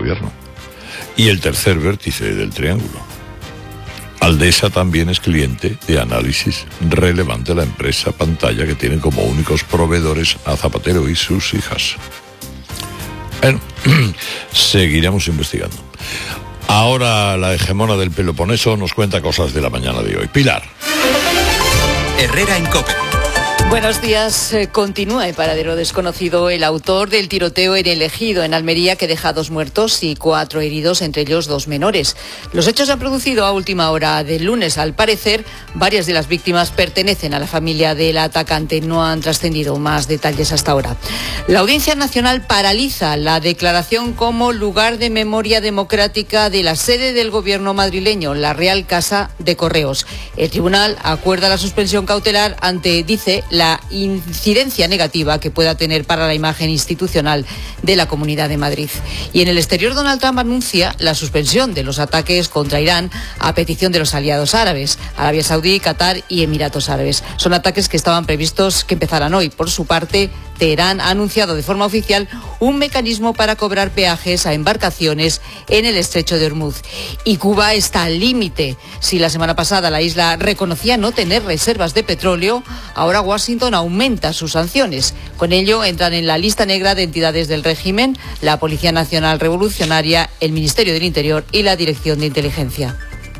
gobierno. Y el tercer vértice del triángulo. Aldesa también es cliente de análisis relevante de la empresa Pantalla, que tiene como únicos proveedores a Zapatero y sus hijas. Bueno, seguiremos investigando. Ahora la hegemona del Peloponeso nos cuenta cosas de la mañana de hoy. Pilar. Herrera en COPE. Buenos días. Continúa en paradero desconocido el autor del tiroteo en El Ejido, en Almería, que deja 2 muertos y 4 heridos, entre ellos 2 menores. Los hechos se han producido a última hora del lunes. Al parecer, varias de las víctimas pertenecen a la familia del atacante. No han trascendido más detalles hasta ahora. La Audiencia Nacional paraliza la declaración como lugar de memoria democrática de la sede del gobierno madrileño, la Real Casa de Correos. El tribunal acuerda la suspensión cautelar ante, dice, la incidencia negativa que pueda tener para la imagen institucional de la Comunidad de Madrid. Y en el exterior, Donald Trump anuncia la suspensión de los ataques contra Irán a petición de los aliados árabes, Arabia Saudí, Qatar y Emiratos Árabes. Son ataques que estaban previstos que empezaran hoy. Por su parte, Teherán ha anunciado de forma oficial un mecanismo para cobrar peajes a embarcaciones en el estrecho de Hormuz. Y Cuba está al límite. Si la semana pasada la isla reconocía no tener reservas de petróleo, ahora Washington aumenta sus sanciones. Con ello entran en la lista negra de entidades del régimen, la Policía Nacional Revolucionaria, el Ministerio del Interior y la Dirección de Inteligencia.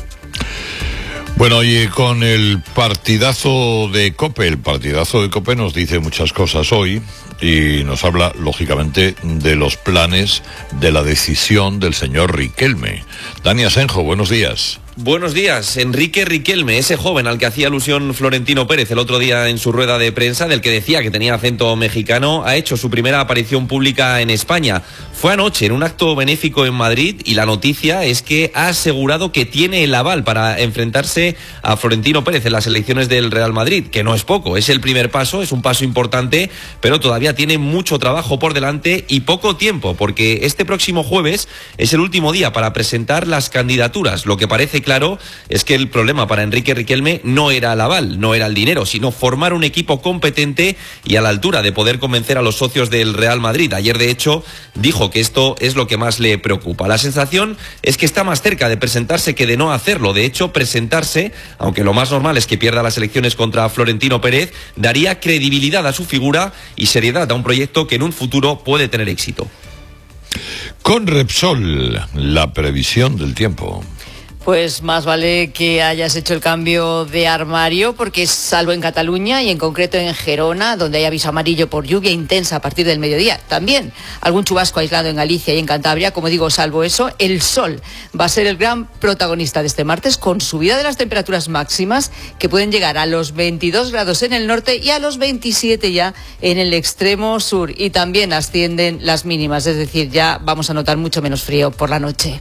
Bueno, y con el partidazo de COPE nos dice muchas cosas hoy y nos habla, lógicamente, de los planes de la decisión del señor Riquelme. Dani Asenjo, buenos días. Buenos días. Enrique Riquelme, ese joven al que hacía alusión Florentino Pérez el otro día en su rueda de prensa, del que decía que tenía acento mexicano, ha hecho su primera aparición pública en España. Fue anoche en un acto benéfico en Madrid y la noticia es que ha asegurado que tiene el aval para enfrentarse a Florentino Pérez en las elecciones del Real Madrid, que no es poco, es el primer paso, es un paso importante, pero todavía tiene mucho trabajo por delante y poco tiempo, porque este próximo jueves es el último día para presentar las candidaturas. Lo que parece claro es que el problema para Enrique Riquelme no era el aval, no era el dinero, sino formar un equipo competente y a la altura de poder convencer a los socios del Real Madrid. Ayer, de hecho, dijo que esto es lo que más le preocupa. La sensación es que está más cerca de presentarse que de no hacerlo. De hecho, presentarse, aunque lo más normal es que pierda las elecciones contra Florentino Pérez, daría credibilidad a su figura y seriedad a un proyecto que en un futuro puede tener éxito. Con Repsol, la previsión del tiempo. Pues más vale que hayas hecho el cambio de armario, porque salvo en Cataluña y en concreto en Gerona, donde hay aviso amarillo por lluvia intensa a partir del mediodía, también algún chubasco aislado en Galicia y en Cantabria, como digo, salvo eso, el sol va a ser el gran protagonista de este martes, con subida de las temperaturas máximas que pueden llegar a los 22 grados en el norte y a los 27 ya en el extremo sur, y también ascienden las mínimas, es decir, ya vamos a notar mucho menos frío por la noche.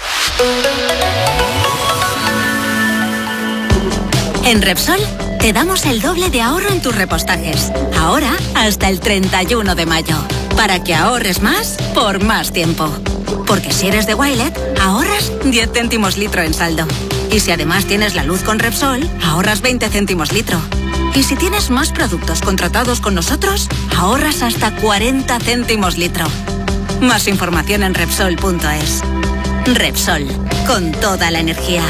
En Repsol te damos el doble de ahorro en tus repostajes. Ahora hasta el 31 de mayo. Para que ahorres más por más tiempo. Porque si eres de Wilet, ahorras 10 céntimos litro en saldo. Y si además tienes la luz con Repsol, ahorras 20 céntimos litro. Y si tienes más productos contratados con nosotros, ahorras hasta 40 céntimos litro. Más información en Repsol.es. Repsol, con toda la energía.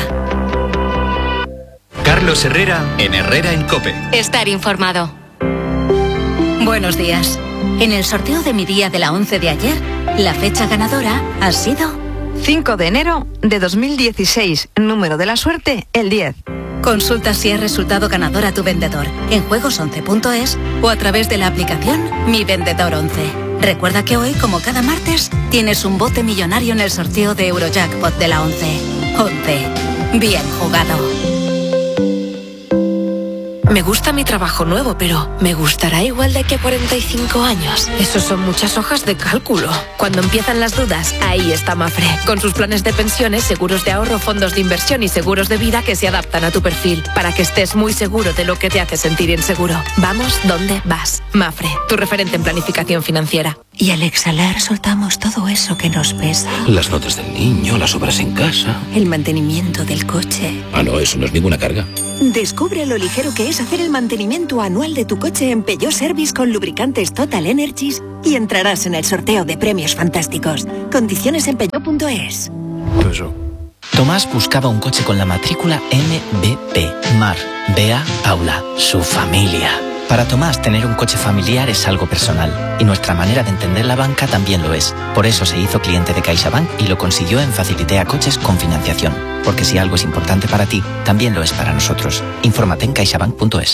Carlos Herrera en Herrera en COPE. Estar informado. Buenos días. En el sorteo de mi día de la 11 de ayer, la fecha ganadora ha sido 5 de enero de 2016. Número de la suerte, el 10. Consulta si es resultado ganador a tu vendedor en juegos11.es o a través de la aplicación Mi Vendedor 11. Recuerda que hoy, como cada martes, tienes un bote millonario en el sorteo de Eurojackpot de la 11. 11. Bien jugado. Me gusta mi trabajo nuevo, pero ¿me gustará igual de aquí a 45 años? Eso son muchas hojas de cálculo. Cuando empiezan las dudas, ahí está Mafre. Con sus planes de pensiones, seguros de ahorro, fondos de inversión y seguros de vida que se adaptan a tu perfil, para que estés muy seguro de lo que te hace sentir inseguro. Vamos donde vas. Mafre, tu referente en planificación financiera. Y al exhalar soltamos todo eso que nos pesa. Las notas del niño, las obras en casa. El mantenimiento del coche. Ah, no, eso no es ninguna carga. Descubre lo ligero que es hacer el mantenimiento anual de tu coche en Peugeot Service con lubricantes Total Energies y entrarás en el sorteo de premios fantásticos. Condiciones en peugeot.es. Tomás buscaba un coche con la matrícula MBP. Mar, Bea, Paula, su familia. Para Tomás, tener un coche familiar es algo personal, y nuestra manera de entender la banca también lo es. Por eso se hizo cliente de CaixaBank y lo consiguió en Facilitea Coches con financiación. Porque si algo es importante para ti, también lo es para nosotros. Infórmate en caixabank.es.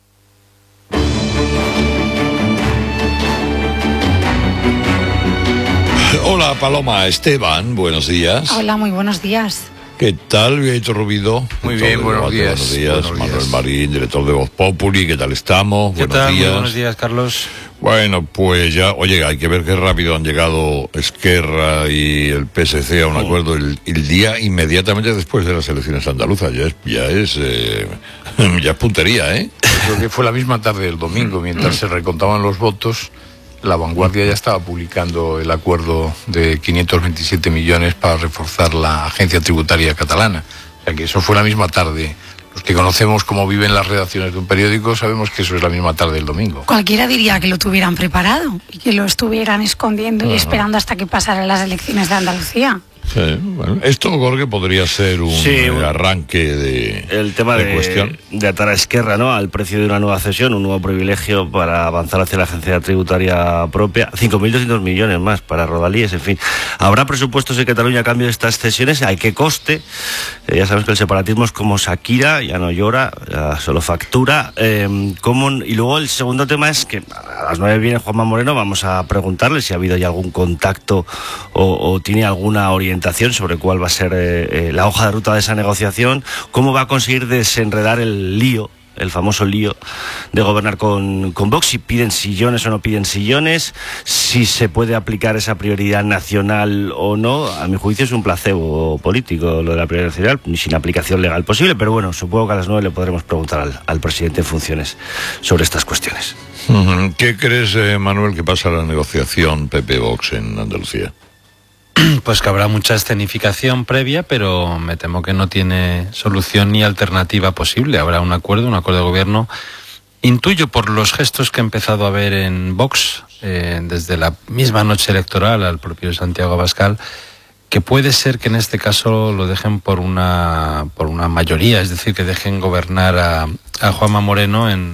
Hola Paloma, Esteban, buenos días. Hola, muy buenos días. ¿Qué tal, Vieito Rubido? Muy bien, buenos días. Buenos días, Manuel Marín, director de Voz Populi, ¿qué tal estamos? ¿Qué tal? Muy buenos días, Carlos. Bueno, pues ya, oye, hay que ver qué rápido han llegado Esquerra y el PSC a un acuerdo el día inmediatamente después de las elecciones andaluzas. Ya es puntería, ¿eh? Creo que fue la misma tarde del domingo, mientras se recontaban los votos. La Vanguardia ya estaba publicando el acuerdo de 527 millones para reforzar la agencia tributaria catalana. O sea que eso fue la misma tarde. Los que conocemos cómo viven las redacciones de un periódico sabemos que eso es la misma tarde del domingo. Cualquiera diría que lo tuvieran preparado y que lo estuvieran escondiendo y esperando hasta que pasaran las elecciones de Andalucía. Sí, bueno, esto, Jorge, podría ser un arranque de el tema de cuestión. De atar a Esquerra, ¿no?, al precio de una nueva cesión, un nuevo privilegio para avanzar hacia la agencia tributaria propia, 5.200 millones más para Rodalíes, en fin. Habrá presupuestos en Cataluña a cambio de estas cesiones, ¿a qué coste? Ya sabemos que el separatismo es como Shakira, ya no llora, ya solo factura. Y luego el segundo tema es que a las 9 viene Juanma Moreno, vamos a preguntarle si ha habido ya algún contacto o tiene alguna orientación sobre cuál va a ser la hoja de ruta de esa negociación, cómo va a conseguir desenredar el famoso lío de gobernar con Vox, si piden sillones o no piden sillones, si se puede aplicar esa prioridad nacional o no. A mi juicio es un placebo político lo de la prioridad nacional, ni sin aplicación legal posible, pero bueno, supongo que a las 9 le podremos preguntar al presidente en funciones sobre estas cuestiones. ¿Qué crees, Manuel, que pasa a la negociación PP-Vox en Andalucía? Pues que habrá mucha escenificación previa, pero me temo que no tiene solución ni alternativa posible. Habrá un acuerdo de gobierno. Intuyo por los gestos que he empezado a ver en Vox, desde la misma noche electoral al propio Santiago Abascal, que puede ser que en este caso lo dejen por una mayoría, es decir, que dejen gobernar a Juanma Moreno en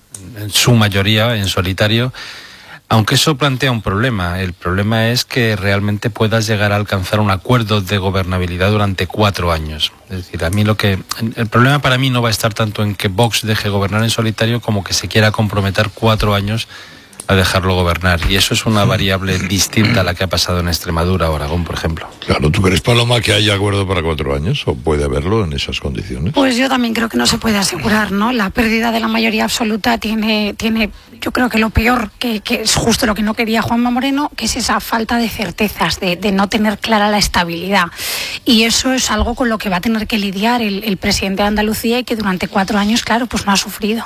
su mayoría, en solitario. Aunque eso plantea un problema. El problema es que realmente puedas llegar a alcanzar un acuerdo de gobernabilidad durante 4 años. Es decir, el problema para mí no va a estar tanto en que Vox deje gobernar en solitario como que se quiera comprometer 4 años a dejarlo gobernar. Y eso es una variable distinta a la que ha pasado en Extremadura o Aragón, por ejemplo. Claro, ¿tú crees, Paloma, que haya acuerdo para 4 años? ¿O puede haberlo en esas condiciones? Pues yo también creo que no se puede asegurar, ¿no? La pérdida de la mayoría absoluta tiene yo creo que lo peor, que es justo lo que no quería Juanma Moreno, que es esa falta de certezas, de no tener clara la estabilidad. Y eso es algo con lo que va a tener que lidiar el presidente de Andalucía y que durante 4 años, claro, pues no ha sufrido.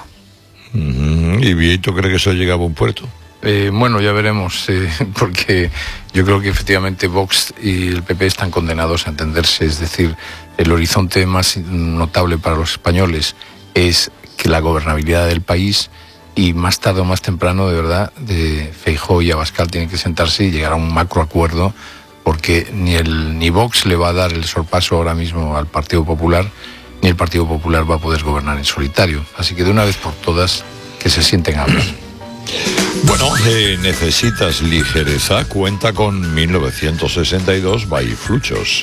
¿Y Vieito cree que eso llega a buen puerto? Bueno, ya veremos, porque yo creo que efectivamente Vox y el PP están condenados a entenderse. Es decir, el horizonte más notable para los españoles es que la gobernabilidad del país, y más tarde o más temprano, de verdad, de Feijóo y Abascal tienen que sentarse y llegar a un macroacuerdo, porque ni Vox le va a dar el sorpaso ahora mismo al Partido Popular, ni el Partido Popular va a poder gobernar en solitario. Así que de una vez por todas, que se sienten a hablar. Bueno, necesitas ligereza, cuenta con 1962 by Fluchos.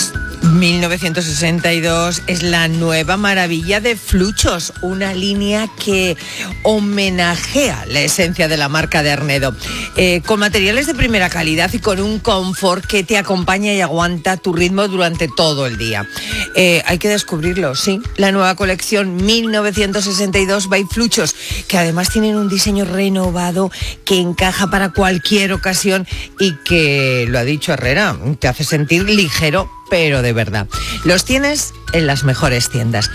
1962 es la nueva maravilla de Fluchos, una línea que homenajea la esencia de la marca de Arnedo, con materiales de primera calidad y con un confort que te acompaña y aguanta tu ritmo durante todo el día. Hay que descubrirlo, sí, la nueva colección 1962 by Fluchos, que además tienen un diseño renovado que encaja para cualquier ocasión y que, lo ha dicho Herrera, te hace sentir ligero, pero de verdad. Los tienes en las mejores tiendas.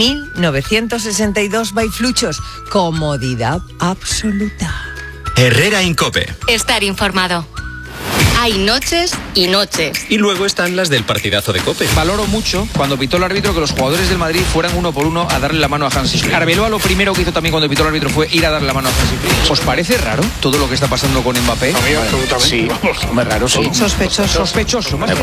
1962 by Fluchos. Comodidad absoluta. Herrera en COPE. Estar informado. Hay noches y noches. Y luego están las del partidazo de COPE. Valoro mucho cuando pitó el árbitro que los jugadores del Madrid fueran uno por uno a darle la mano a Hansi Flick. Arbeloa lo primero que hizo también cuando pitó el árbitro fue ir a darle la mano a Hansi Flick. ¿Os parece raro todo lo que está pasando con Mbappé? A mí absolutamente. Sí, vamos, raro, sí. Sospechoso. Sospechoso.